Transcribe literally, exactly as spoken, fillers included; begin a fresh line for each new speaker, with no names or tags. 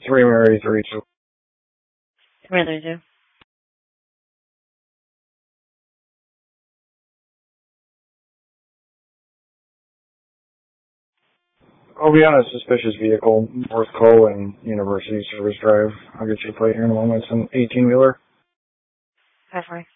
Three Mary, three two.
Three three two.
I'll be on a suspicious vehicle, North Co. and University Service Drive. I'll get you a plate here in a moment. It's an eighteen-wheeler.
Five four.